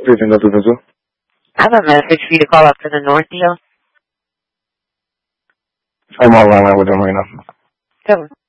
Briefing Dr. Vizu. I have a message for you to call up to the North deal. I'm all online with them right now. Go.